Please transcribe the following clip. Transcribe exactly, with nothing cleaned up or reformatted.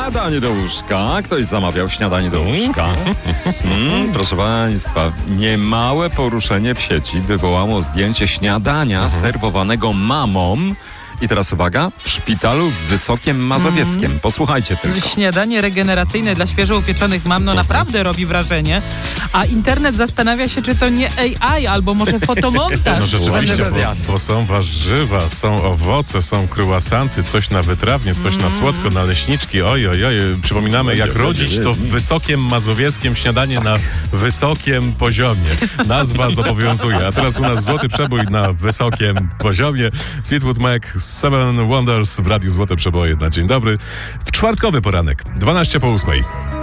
Śniadanie do łóżka. Ktoś zamawiał śniadanie do łóżka. Mm, proszę Państwa, niemałe poruszenie w sieci wywołało zdjęcie śniadania serwowanego mamom. I teraz uwaga, w szpitalu w Wysokiem Mazowieckiem. Posłuchajcie tylko. Śniadanie regeneracyjne dla świeżo upieczonych mam, no naprawdę robi wrażenie. A internet zastanawia się, czy to nie A I albo może fotomontaż. No rzeczywiście, bo, bo są warzywa, są owoce, są kruasanty, coś na wytrawnie, coś mm. na słodko, naleśniczki. Oj, oj, oj. Przypominamy, jak rodzić to w Wysokiem Mazowieckim śniadanie tak. na wysokim poziomie. Nazwa zobowiązuje. A teraz u nas Złoty Przebój na wysokim poziomie. Fleetwood Mac, Seven Wonders w Radiu Złote Przeboje na dzień dobry. W czwartkowy poranek, dwanaście po ósmej.